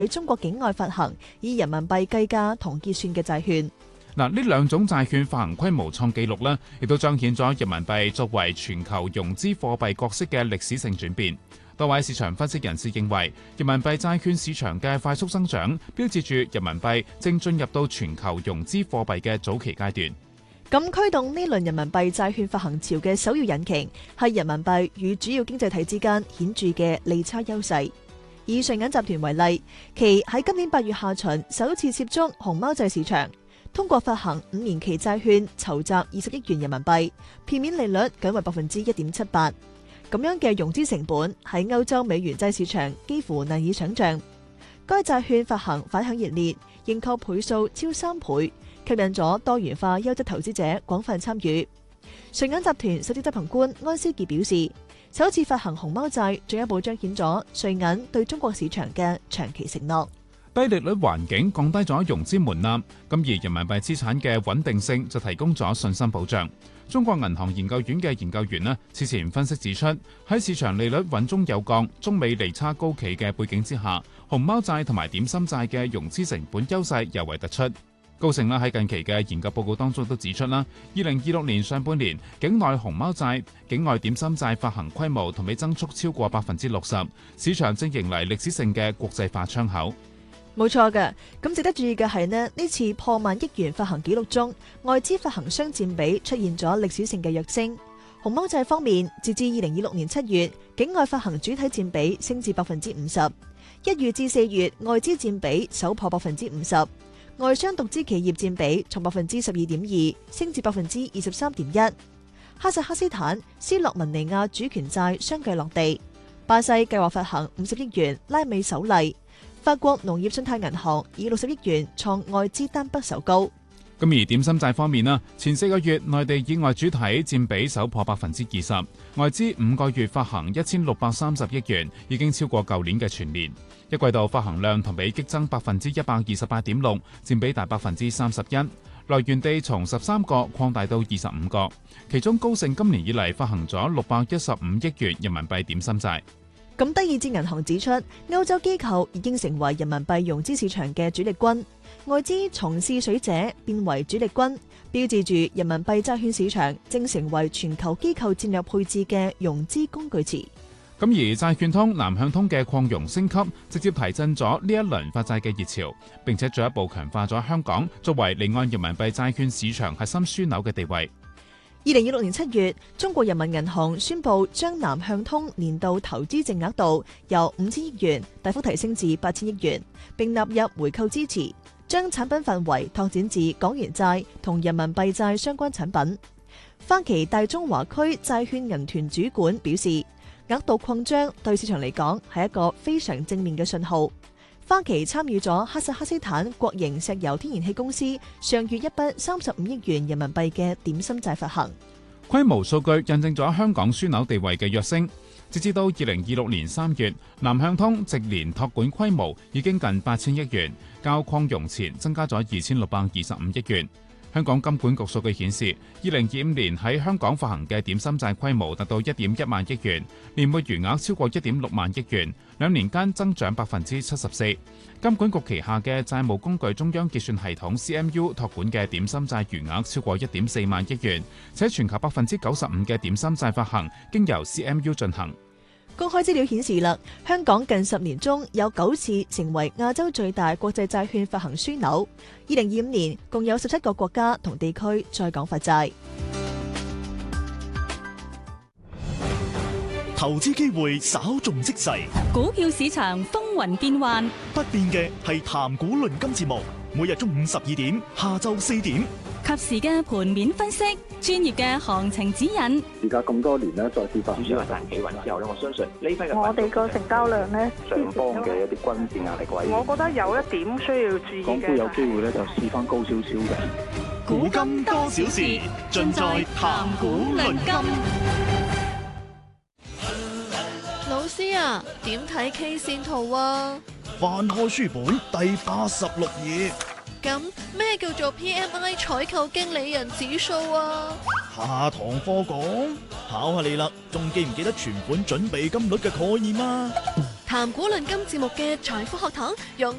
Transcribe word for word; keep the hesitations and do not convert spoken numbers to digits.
喺中國境外發行以人民幣計價同結算嘅債券。 嗱，呢兩種債券發行規模創紀錄呢，亦都彰顯咗人民幣作為全球融資貨幣角色嘅歷史性轉變。多位市場分析人士認為，人民幣債券市場嘅快速增長，標誌住人民幣正進入到全球融資貨幣嘅早期階段。 咁驅動呢輪人民幣債券發行潮嘅首要引擎，係人民幣與主要經濟體之間顯著嘅利差優勢。以瑞銀集團為例，其喺今年八月下旬首次涉足熊貓債市場，通過發行五年期債券籌集二十億元人民幣，片面利率僅為百分之一點七八。咁樣嘅融資成本喺歐洲美元債市場幾乎難以想象。該債券發行反響熱烈，認購倍數超三倍，吸引咗多元化優質投資者廣泛參與。瑞銀集團首席執行官安思傑表示，首次發行熊貓債進一步彰顯咗瑞銀對中國市場嘅長期承諾。 低利率環境降低咗融資門檻，咁而人民幣資產嘅穩定性就提供咗信心保障。中國銀行研究院嘅研究員呢，此前分析指出，喺市場利率穩中有降、中美利差高企嘅背景之下，熊貓債同埋點心債嘅融資成本優勢尤為突出。高盛啦喺近期嘅研究報告當中都指出啦，二零二六年上半年境內熊貓債、境外點心債發行規模同比增速超過百分之六十，市場正迎嚟歷史性嘅國際化窗口。 冇錯嘅，咁值得注意嘅係呢，呢次破萬億元發行紀錄中，外資發行商佔比出現咗歷史性嘅躍升。熊貓債方面，截至二零二六年七月，境外發行主體佔比升至百分之五十，一月至四月外資佔比首破百分之五十，外商獨資企業佔比從百分之十二點二升至百分之二十三點一。哈薩克斯坦、斯洛文尼亞主權債相繼落地，巴西計劃發行五十億元拉美首例。法國農業信貸銀行以六十億元創外資單筆首高。 咁而點心債方面啦，前四個月內地以外主體佔比首破百分之二十，外資五個月發行一千六百三十億元，已經超過舊年嘅全年。一季度發行量同比激增百分之一百二十八點六，佔比達百分之三十一，來源地從十三個擴大到二十五個。其中高盛今年以嚟發行咗六百一十五億元人民幣點心債。 咁德意志銀行指出，歐洲機構已經成為人民幣融資市場嘅主力軍，外資從試水者變為主力軍，標誌住人民幣債券市場正成為全球機構戰略配置嘅融資工具池。 咁而債券通南向通嘅擴容升級，直接提振咗呢一輪發債嘅熱潮，並且進一步強化咗香港作為離岸人民幣債券市場核心樞紐嘅地位。 二零二六年七月，中國人民銀行宣布將南向通年度投資淨額度由五千億元大幅提升至八千億元，並納入回購支持，將產品範圍拓展至港元債同人民幣債相關產品。花旗大中華區債券銀團主管表示，額度擴張對市場嚟講係一個非常正面嘅信號。花旗參與咗哈薩克斯坦國營石油天然氣公司上月一筆三十五億元人民幣嘅點心債發行。 規模數據印證咗香港樞紐地位嘅躍升。截至到二零二六年三月，南向通直年託管規模已經近八千億元，較擴容前增加咗二千六百二十五億元。香港金管局數據顯示，二零二五年喺香港發行嘅點心債規模達到一點一萬億元，年末餘額超過一點六萬億元，兩年間增長百分之七十四。金管局旗下嘅債務工具中央結算系統 C M U 託管嘅點心債餘額超過一點四萬億元，且全球百分之九十五嘅點心債發行經由 C M U 進行。 公開資料顯示啦，香港近十年中有九次成為亞洲最大國際債券發行樞紐。二零二五年共有十七個國家同地區在港發債。 投資機會稍縱即逝， 股票市場風雲變幻， 不變嘅係談股論金節目，每日中午十二點，下晝四點。 及時嘅盤面分析，專業嘅行情指引。 而家咁多年咧，再次發展市場大企穩之後咧，我相信呢批嘅我哋個成交量咧， 上方嘅一啲均線壓力位， 我覺得有一點需要注意嘅。 港股有機會咧，就試翻高少少嘅。 股金多少事，盡在談股論金。 老師啊，點睇 K 線圖啊？ 翻開書本第八十六頁。 咁咩叫做 P M I 採購經理人指數啊？ 下堂課講，考下你啦，仲記唔記得存款準備金率嘅概念啊？ 談古論今節目嘅財富學堂用